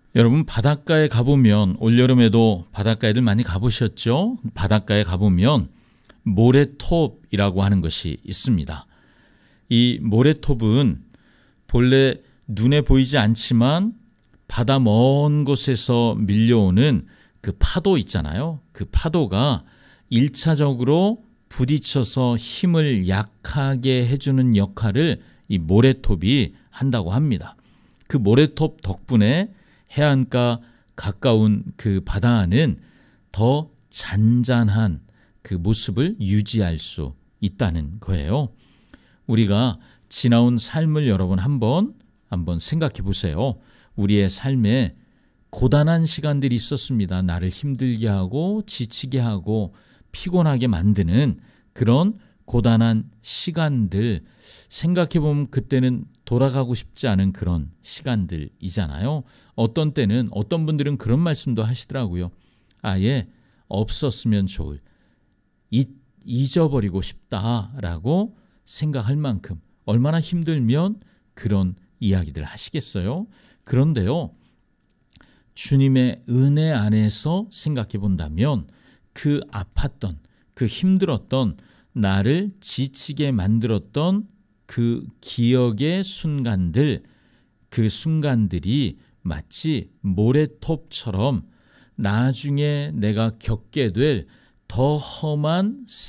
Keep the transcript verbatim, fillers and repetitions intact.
여러분, 바닷가에 가보면, 올여름에도 바닷가에들 많이 가보셨죠? 바닷가에 가보면 모래톱이라고 하는 것이 있습니다. 이 모래톱은 본래 눈에 보이지 않지만 바다 먼 곳에서 밀려오는 그 파도 있잖아요. 그 파도가 일 차적으로 부딪혀서 힘을 약하게 해주는 역할을 이 모래톱이 한다고 합니다. 그 모래톱 덕분에 해안가 가까운 그 바다는 더 잔잔한 그 모습을 유지할 수 있다는 거예요. 우리가 지나온 삶을 여러분 한번 한번 생각해 보세요. 우리의 삶에 고단한 시간들이 있었습니다. 나를 힘들게 하고 지치게 하고 피곤하게 만드는 그런 고단한 시간들, 생각해 보면 그때는 돌아가고 싶지 않은 그런 시간들이잖아요. 어떤 때는 어떤 분들은 그런 말씀도 하시더라고요. 아예 없었으면 좋을, 잊, 잊어버리고 싶다라고 생각할 만큼 얼마나 힘들면 그런 이야기들 하시겠어요. 그런데요, 주님의 은혜 안에서 생각해 본다면 그 아팠던, 그 힘들었던, 나를 지치게 만들었던 그 기억의 순간들, 그 순간들이 마치 모래톱처럼 나중에 내가 겪게 될 더 험한